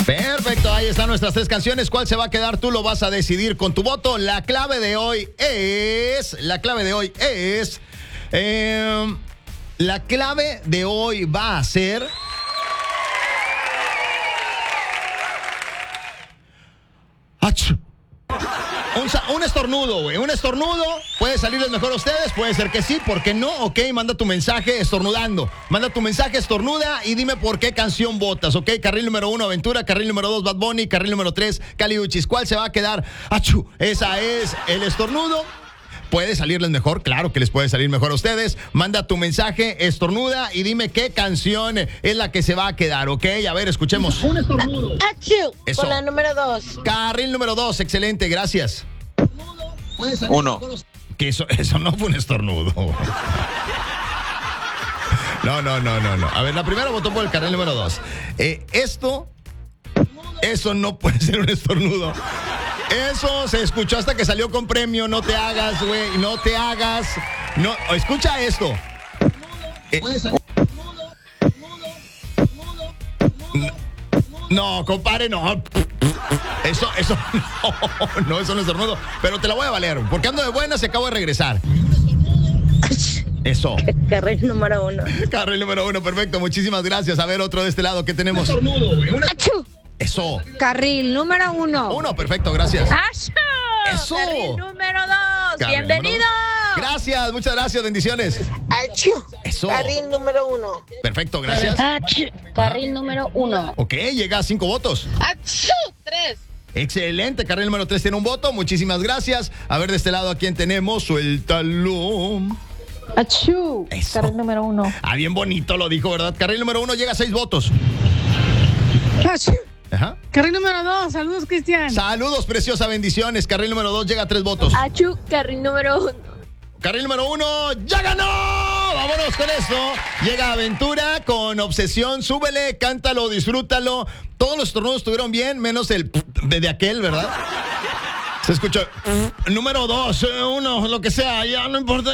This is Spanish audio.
Perfecto, ahí están nuestras tres canciones. ¿Cuál se va a quedar? Tú lo vas a decidir con tu voto. La clave de hoy es... La clave de hoy va a ser... ¡Ach! Un estornudo, güey. Un estornudo. Puede salirles mejor a ustedes. Puede ser que sí. ¿Por qué no? Ok, manda tu mensaje estornudando. Manda tu mensaje, estornuda y dime por qué canción votas, ¿ok? Carril número 1, Aventura. Carril número 2, Bad Bunny. Carril número 3, Kali Uchis. ¿Cuál se va a quedar? ¡Achú! Esa es el estornudo. ¿Puede salirles mejor? Claro que les puede salir mejor a ustedes. Manda tu mensaje, estornuda y dime qué canción es la que se va a quedar, ¿ok? A ver, escuchemos. Un estornudo. ¡Achú! Eso. Con la número 2. Carril número 2, excelente, gracias. 1. Que eso no fue un estornudo. No. A ver, la primera votó por el carril número 2. Eso no puede ser un estornudo. Eso se escuchó hasta que salió con premio. No te hagas, güey. No te hagas. No, escucha esto. No, compadre, no. Eso no es estornudo. Pero te la voy a valer. Porque ando de buenas y acabo de regresar. Eso. Carril número 1. Carril número 1, perfecto. Muchísimas gracias. A ver, otro de este lado. ¿Qué tenemos? ¡Achú! Eso. Carril número 1. 1, perfecto, gracias. ¡Achú! Eso. Carril número 2. Carril ¡Bienvenido! Gracias, muchas gracias, bendiciones. ¡Achú! Eso. Carril número 1. Perfecto, gracias. ¡Achú! Carril número 1. Ok, llega a 5 votos. ¡Achú! 3. Excelente, carril número 3 tiene un voto. Muchísimas gracias. A ver, de este lado, ¿a quién tenemos? Suéltalo. ¡Achú! Eso. Carril número 1. Ah, bien bonito lo dijo, ¿verdad? Carril número 1 llega a 6 votos. ¡Achú! Ajá. Carril número 2. Saludos, Cristian. Saludos, preciosa, bendiciones. Carril número 2 llega a 3 votos. ¡Achú! Carril número 1. Carril número 1, ¡ya ganó! Vámonos con esto. Llega Aventura con Obsesión. Súbele, cántalo, disfrútalo. Todos los estornudos estuvieron bien, menos el de aquel, ¿verdad? Se escuchó. Número 2, 1, lo que sea, ya no importa.